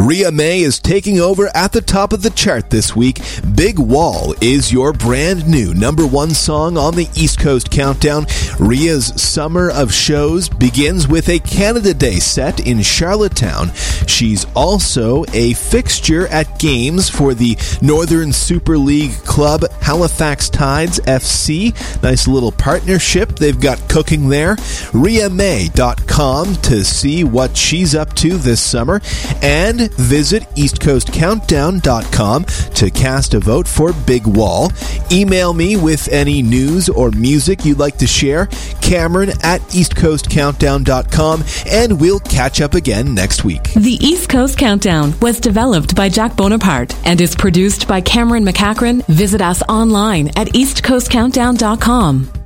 Rhea May is taking over at the top of the chart this week. Big Wall is your brand new number one song on the East Coast Countdown. Rhea's summer of shows begins with a Canada Day set in Charlottetown. She's also a fixture at games for the Northern Super League club Halifax Tides FC. Nice little partnership they've got cooking there. RheaMay.com to see what she's up to this summer, and visit EastCoastCountdown.com to cast a vote for Big Wall. Email me with any news or music you'd like to share, Cameron at EastCoastCountdown.com, and we'll catch up again next week. The East Coast Countdown was developed by Jack Bonaparte and is produced by Cameron McCachran. Visit us online at EastCoastCountdown.com.